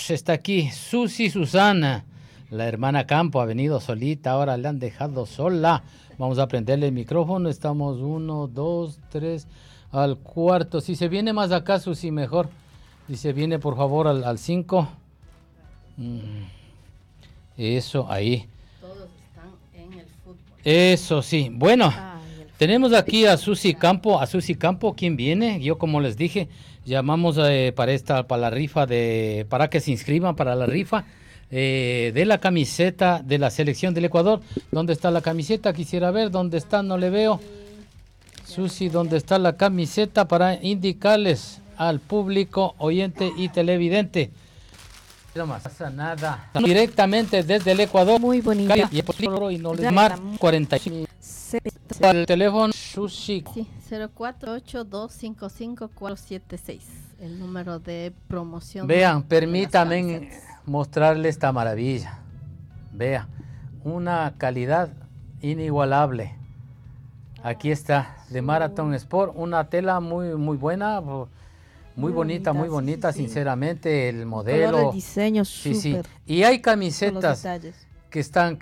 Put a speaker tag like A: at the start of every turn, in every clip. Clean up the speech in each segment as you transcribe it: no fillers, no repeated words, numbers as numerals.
A: Está aquí Susi Susana, la hermana Campo, ha venido solita, ahora le han dejado sola. Vamos a prenderle el micrófono, estamos 1, 2, 3, al cuarto. Si se viene más acá, Susi, mejor. Si se viene, por favor, al 5. Eso, ahí.
B: Todos están en el fútbol.
A: Eso, sí. Bueno, tenemos aquí a Susi Campo. ¿Quién viene? Yo, como les dije, llamamos para la rifa, para que se inscriban para la rifa de la camiseta de la selección del Ecuador. ¿Dónde está la camiseta? Quisiera ver. ¿Dónde está? No le veo. Susi, ¿dónde está la camiseta para indicarles al público oyente y televidente? No pasa nada. Directamente desde el Ecuador.
C: Muy bonita.
A: Y no les mar 45. El teléfono Susi.
B: Sí, 048-255-476. El número de promoción.
A: Vean, permítanme mostrarles esta maravilla. Vean, una calidad inigualable. Aquí está, de Marathon Sport, una tela muy buena, muy bonita, sí, sinceramente, el modelo.
C: El diseño súper.
A: Sí. Y hay camisetas que están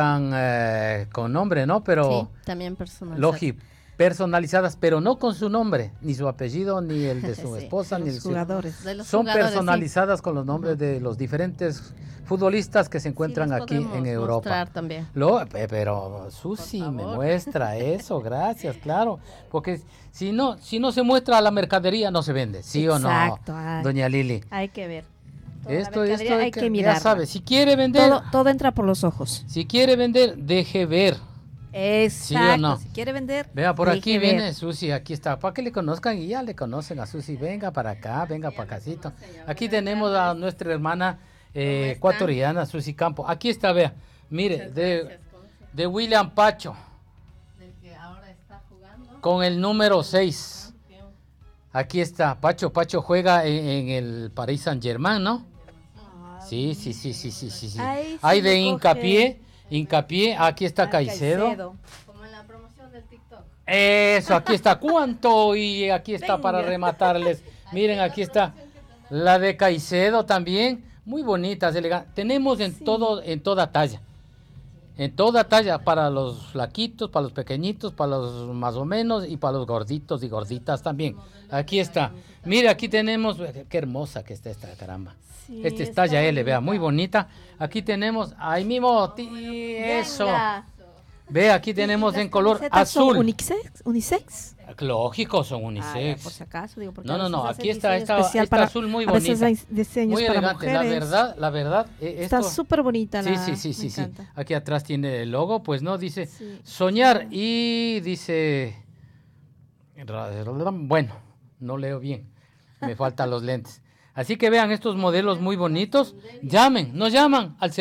A: con nombre, ¿no? Pero
B: sí, también
A: personalizadas, pero no con su nombre, ni su apellido, ni el de su esposa, ni el
C: jugadores.
A: Son personalizadas con los nombres de los diferentes futbolistas que se encuentran aquí en Europa.
B: También.
A: Pero Susi me muestra eso, gracias, claro, porque si no se muestra la mercadería no se vende, ¿sí o no?
C: Exacto,
A: doña Lili?
C: Hay que ver.
A: Esto
C: hay que mirar.
A: Ya sabe, si quiere vender,
C: todo entra por los ojos.
A: Si quiere vender, deje ver.
C: Exacto,
A: ¿sí o no?
C: Si quiere vender,
A: vea, por aquí viene Susi, aquí está, para que le conozcan y ya le conocen a Susi. Venga para acá, venga para casito. Aquí tenemos a nuestra hermana ecuatoriana, Susi Campo. Aquí está, vea, mire, de William Pacho,
B: del que ahora está jugando,
A: con el número 6. Aquí está, Pacho juega en el Paris Saint-Germain, ¿no? Sí. Hay de Hincapié, aquí está Caicedo.
B: Como en la promoción del TikTok.
A: Eso, aquí está. ¿Cuánto? Y aquí está para rematarles. Miren, aquí está la de Caicedo también. Muy bonitas, elegantes. Tenemos en toda talla. En toda talla, para los flaquitos, para los pequeñitos, para los más o menos y para los gorditos y gorditas también. Aquí está. Mire, aquí tenemos, qué hermosa que está esta, caramba. Sí, esta es talla L, vea, muy bonita. Aquí tenemos, ahí mismo, eso. Ve, aquí tenemos en color azul.
C: ¿Unisex?
A: Lógico, son unisex.
C: Por si acaso, digo, porque
A: no, aquí está esta azul muy bonita.
C: A veces hay diseños
A: muy elegante,
C: para mujeres.
A: la verdad.
C: Está súper bonita.
A: Sí. Aquí atrás tiene el logo, pues no, dice soñar y dice, bueno, no leo bien, me faltan los lentes. Así que vean estos modelos muy bonitos. Nos llaman al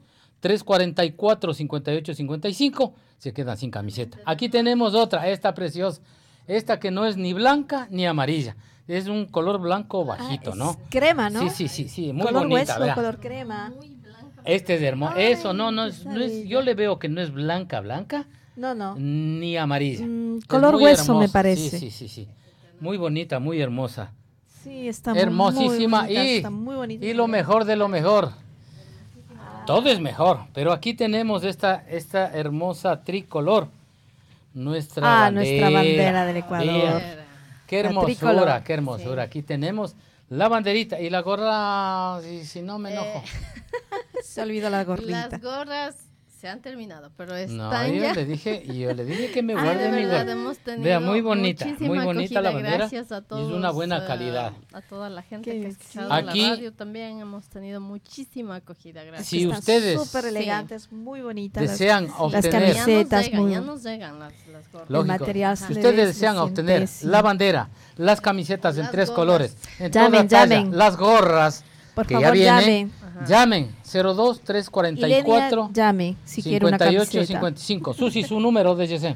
A: 02-344-5855. Se quedan sin camiseta. Aquí tenemos otra, esta preciosa. Esta que no es ni blanca ni amarilla. Es un color blanco bajito, ¿no?
C: Crema, ¿no?
A: Sí, muy
C: color
A: bonita.
C: Hueso, color crema.
A: Este es hermoso. Eso, no es, yo le veo que no es blanca.
C: No.
A: Ni amarilla.
C: Color hueso,
A: hermoso,
C: me parece.
A: Sí. Muy bonita, muy hermosa.
C: Sí, está
A: hermosísima
C: muy bonita, está muy bonita.
A: Y lo mejor de lo mejor. Todo es mejor, pero aquí tenemos esta hermosa tricolor. Nuestra
C: bandera del Ecuador.
A: Qué hermosura. Aquí tenemos la banderita y la gorra, si no me enojo.
C: Se olvidó la gorrita.
B: Las gorras se han terminado, pero están
A: yo
B: ya.
A: le dije que me guarde mi gorra. Vea, muy bonita la bandera.
B: Gracias a todos.
A: Es una buena calidad.
B: A toda la gente que ha escuchado
A: aquí,
B: la radio también hemos tenido muchísima acogida. Gracias.
A: Si ustedes
C: súper elegantes, muy bonitas.
A: Desean obtener
C: las camisetas,
B: ya nos llegan las gorras.
A: Lógico.
C: El material
A: si ustedes desean obtener la bandera, las camisetas en 3 colores, en toda talla, las gorras,
C: por
A: que
C: favor,
A: ya vienen, llamen 02-344
C: llame si quiere una camiseta.
A: 5855. Susi, su número de GC.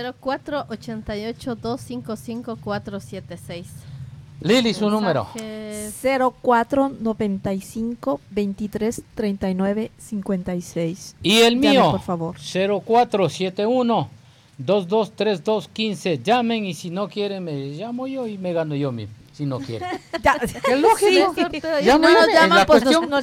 B: 0488-255-476.
A: Lili, su número.
C: 0495-2339-56.
A: Y el mío,
C: llame, por favor.
A: 0471-223215. Llamen y si no quieren me llamo yo y me gano yo mismo. Si no quieren.
C: Ya,
A: es lógico.
C: Sí. Ya no nos llaman, pues nos